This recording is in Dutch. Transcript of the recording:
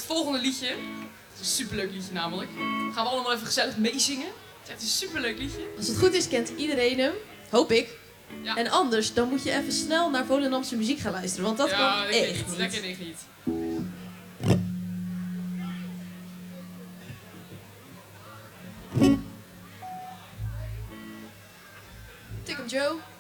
volgende liedje. Het is een superleuk liedje namelijk. Gaan we allemaal even gezellig meezingen. Het is echt een superleuk liedje. Als het goed is, kent iedereen hem. Hoop ik. Ja. En anders, dan moet je even snel naar Volendamse muziek gaan luisteren. Want dat kan echt niet. Dat ken ik niet. Tik hem, Joe.